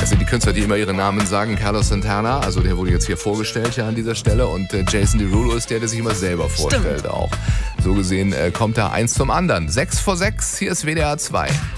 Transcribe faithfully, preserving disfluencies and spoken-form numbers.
Das sind die Künstler, die immer ihre Namen sagen. Carlos Santana, also der wurde jetzt hier vorgestellt ja an dieser Stelle. Und äh, Jason Derulo ist der, der sich immer selber vorstellt. Stimmt. Auch. So gesehen äh, kommt da eins zum anderen. Sechs vor sechs, hier ist W D R zwei.